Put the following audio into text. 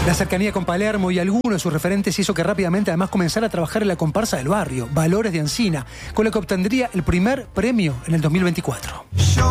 La cercanía con Palermo y algunos de sus referentes hizo que rápidamente además comenzara a trabajar en la comparsa del barrio, Valores de Encina, con la que obtendría el primer premio en el 2024.